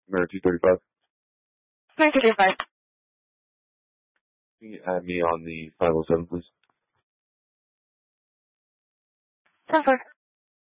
American 235. American 235. Can you add me on the 507, please? 10-4.